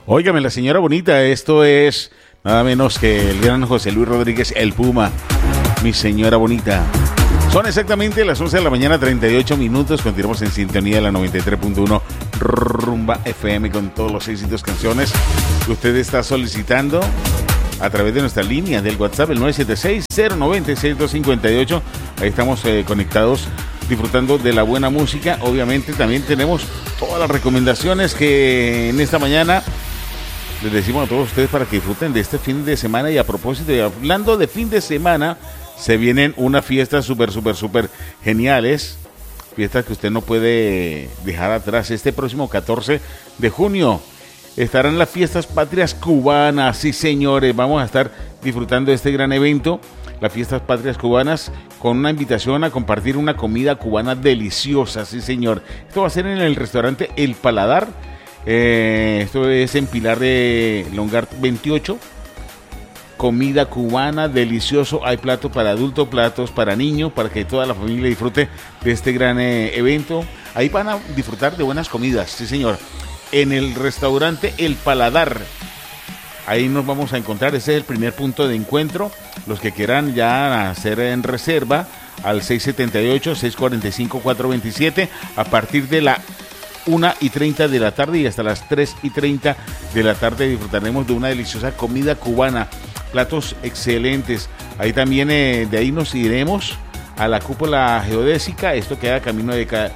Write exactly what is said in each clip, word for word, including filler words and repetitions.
Óigame, la señora bonita, esto es nada menos que el gran José Luis Rodríguez, el Puma. Mi señora bonita. Son exactamente las once de la mañana, treinta y ocho minutos. Continuamos en sintonía de la noventa y tres punto uno Rumba F M con todos los éxitos, canciones que usted está solicitando a través de nuestra línea del WhatsApp, el nueve siete seis, cero nueve seis, dos cinco ocho. Ahí estamos eh, conectados, disfrutando de la buena música. Obviamente también tenemos todas las recomendaciones que en esta mañana les decimos a todos ustedes para que disfruten de este fin de semana. Y a propósito, y hablando de fin de semana, se vienen unas fiestas súper, súper, súper geniales. Fiestas que usted no puede dejar atrás. Este próximo catorce de junio estarán las fiestas patrias cubanas. Sí, señores, vamos a estar disfrutando de este gran evento, las fiestas patrias cubanas, con una invitación a compartir una comida cubana deliciosa. Sí, señor. Esto va a ser en el restaurante El Paladar. Eh, esto es en Pilar de Longar veintiocho. Comida cubana, delicioso. Hay platos para adultos, platos para niños, para que toda la familia disfrute de este gran eh, evento. Ahí van a disfrutar de buenas comidas, sí, señor. En el restaurante El Paladar. Ahí nos vamos a encontrar. Ese es el primer punto de encuentro. Los que quieran ya hacer en reserva al seis siete ocho, seis cuatro cinco, cuatro dos siete a partir de la una y treinta de la tarde y hasta las tres y treinta de la tarde disfrutaremos de una deliciosa comida cubana, platos excelentes. Ahí también eh, de ahí nos iremos a la cúpula geodésica. Esto queda camino de, ca-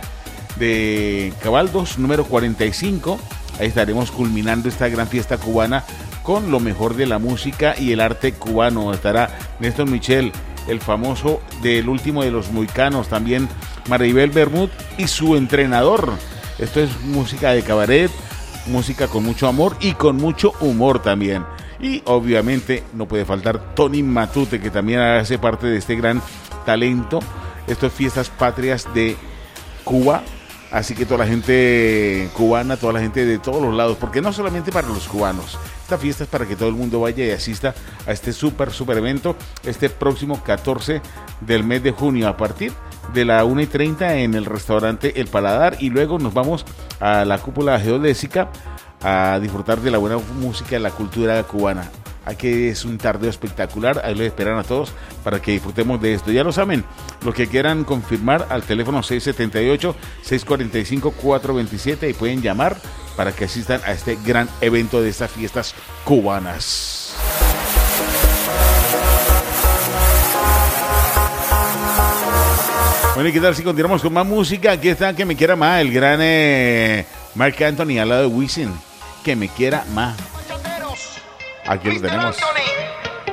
de Cabaldos número cuarenta y cinco. Ahí estaremos culminando esta gran fiesta cubana con lo mejor de la música y el arte cubano. Estará Néstor Michel, el famoso del último de los Mohicanos, también Maribel Bermud y su entrenador. Esto es música de cabaret, música con mucho amor y con mucho humor también. Y obviamente no puede faltar Tony Matute, que también hace parte de este gran talento. Esto es Fiestas Patrias de Cuba. Así que toda la gente cubana, toda la gente de todos los lados, porque no solamente para los cubanos. Esta fiesta es para que todo el mundo vaya y asista a este súper, súper evento este próximo catorce del mes de junio a partir de la una y treinta en el restaurante El Paladar. Y luego nos vamos a la cúpula geodésica a disfrutar de la buena música y la cultura cubana. Aquí es un tardeo espectacular. Ahí les esperan a todos para que disfrutemos de esto. Ya lo saben, los que quieran confirmar al teléfono seis siete ocho, seis cuatro cinco, cuatro dos siete y pueden llamar para que asistan a este gran evento de estas fiestas cubanas. Bueno, ¿y qué tal si continuamos con más música? Aquí está Que Me Quiera Más, el gran eh, Marc Anthony al lado de Wisin. Que Me Quiera Más. Aquí lo tenemos.